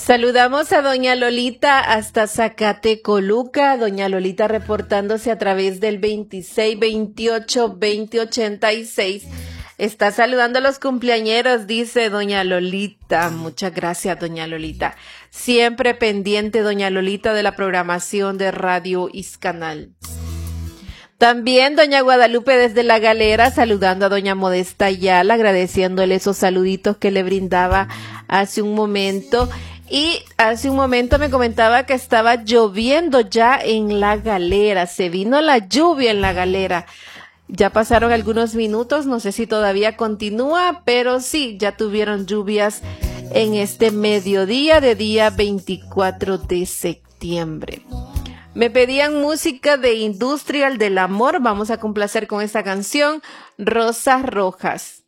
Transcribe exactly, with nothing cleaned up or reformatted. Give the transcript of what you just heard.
Saludamos a doña Lolita hasta Zacatecoluca, doña Lolita reportándose a través del veintiséis veintiocho veinte ochenta y seis. Está saludando a los cumpleañeros, dice doña Lolita. Muchas gracias, doña Lolita. Siempre pendiente, doña Lolita, de la programación de Radio Iscanal. También doña Guadalupe desde La Galera, saludando a doña Modesta Ayala, agradeciéndole esos saluditos que le brindaba hace un momento. Y hace un momento me comentaba que estaba lloviendo ya en La Galera, se vino la lluvia en La Galera. Ya pasaron algunos minutos, no sé si todavía continúa, pero sí, ya tuvieron lluvias en este mediodía de día veinticuatro de septiembre. Me pedían música de Industrial del Amor, vamos a complacer con esta canción, Rosas Rojas.